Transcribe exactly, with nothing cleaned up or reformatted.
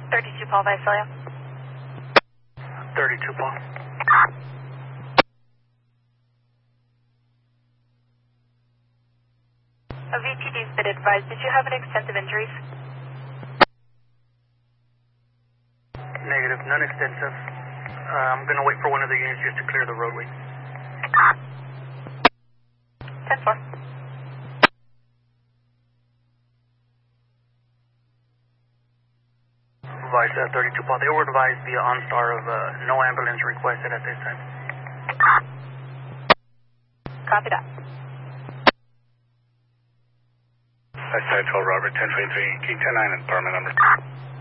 thirty-two Paul Visalia. thirty-two Paul. A V P D's been advised. Did you have any extensive injuries? Negative, none extensive. Uh, I'm going to wait for one of the units just to clear the roadway. ten four. Advice uh, thirty-two Paul. They were advised via OnStar of uh, no ambulance requested at this time. Copy that. Side twelve Robert, ten twenty-three, King ten nine, apartment number.